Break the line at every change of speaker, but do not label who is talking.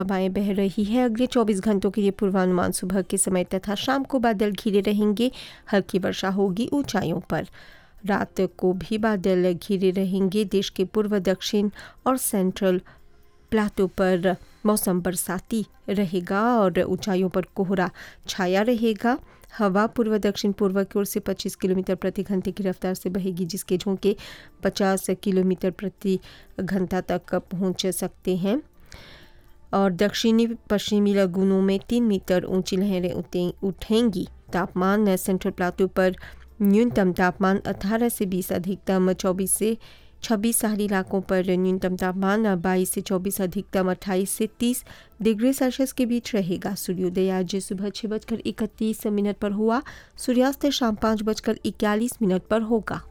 हवाएं बह रही है। अगले 24 घंटों के लिए पूर्वानुमान सुबह के समय तथा शाम को बादल घिरे रहेंगे, हल्की वर्षा होगी ऊंचाइयों पर। रात को भी बादल घिरे रहेंगे। देश के पूर्व, दक्षिण और सेंट्रल प्लाटो पर मौसम बरसाती रहेगा और ऊंचाइयों पर कोहरा छाया रहेगा। हवा पूर्व दक्षिण पूर्व की ओर से 25 किलोमीटर प्रति घंटे की रफ्तार से बहेगी, जिसके झोंके 50 किलोमीटर प्रति घंटा तक पहुंच सकते हैं। और दक्षिणी पश्चिमी लगूनों में 3 मीटर ऊंची लहरें उठेंगी। तापमान सेंट्रल प्लाटो पर न्यूनतम तापमान 18 से 20, अधिकतम 24 से 26। सारी इलाकों पर न्यूनतम तापमान 22 से 24, अधिकतम 28 से 30 डिग्री सेल्सियस के बीच रहेगा। सूर्योदय आज सुबह 6:31 पर हुआ। सूर्यास्त शाम 5:41 पर होगा।